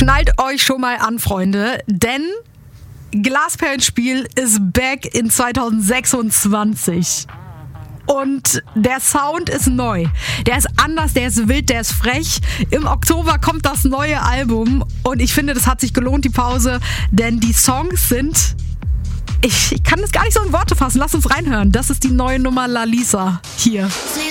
Schnallt euch schon mal an, Freunde, denn Glasperlenspiel ist back in 2026. Und der Sound ist neu. Der ist anders, der ist wild, der ist frech. Im Oktober kommt das neue Album und ich finde, das hat sich gelohnt, die Pause, denn die Songs sind... Ich kann das gar nicht so in Worte fassen. Lass uns reinhören. Das ist die neue Nummer La Lisa hier.